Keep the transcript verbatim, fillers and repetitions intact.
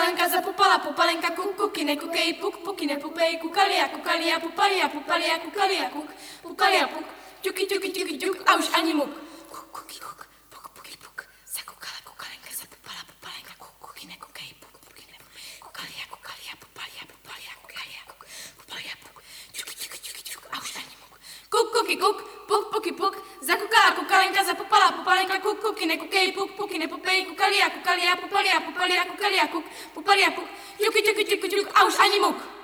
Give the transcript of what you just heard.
pupalenka zapupala, pupalenka kuk, kuky nekukej, puk, puky nepupej, kukalia, kukalia, pupalia, pupalia, kukalia, kuk, pukalia, puk, ťuky, ťuky, ťuky, ťuk a už ani muk. Kuk, kuky, kuk, puk, puky, puk, zakukala, kukalenka zapupala, pupalenka kuk, kuky nekukej, puk, puky nepupej, kukalia, kukalia, pupalia, pupalia, kukalia, kuk, pupalia, puk, ťuky, ťuky, ťuky, ťuk a už ani muk. Kuk, kuky, kuk, puk, puky, puk, zakukala, kukalenka zapupala, pupalenka kuk, kuky nekukej, puk, puky nepupej, kukalia, kukalia, pupalia, pupalia, kukalia, kuk, pupalia, puk, ťuky, ťuky, ťuky, ťuk a už ani muk.